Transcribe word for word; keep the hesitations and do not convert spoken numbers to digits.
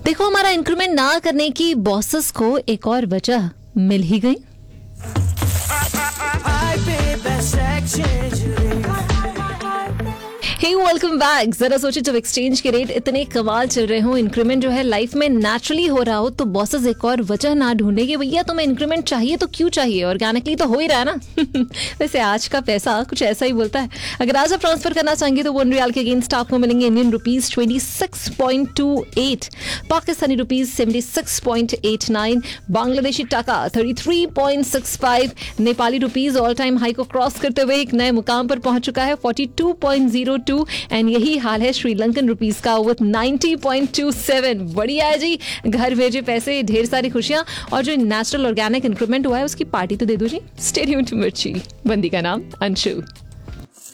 देखो, हमारा इंक्रीमेंट ना करने की बॉसेस को एक और वजह मिल ही गई। हे वेलकम बैक। जरा सोचिए, जब एक्सचेंज के रेट इतने कमाल चल रहे हो, इंक्रीमेंट जो है लाइफ में नेचुरली हो रहा हो, तो बॉसेस एक और वजह ना ढूंढे कि भैया तुम्हें इंक्रीमेंट चाहिए तो क्यों चाहिए, ऑर्गेनिकली तो हो ही रहा है ना। वैसे आज का पैसा कुछ ऐसा ही बोलता है। अगर आज आप ट्रांसफर करना चाहेंगे तो वन रियाल के अगेंस्ट आपको मिलेंगे Indian rupees twenty six point two eight, Pakistani rupees seventy six point eight nine, Bangladeshi टाका thirty three point six five, Nepali rupees all time high को क्रॉस करते हुए एक नए मुकाम पर पहुंच चुका है forty two point zero to, and यही हाल है श्रीलंकन रुपीस का with ninety point two seven. बढ़िया है जी, घर भेजे पैसे, ढेर सारी खुशियां, और जो नेचुरल ऑर्गेनिक इंक्रीमेंट हुआ है उसकी पार्टी तो दे दो जी। स्टे ट्यून्ड टू मिर्ची। बंदी का नाम अंशु।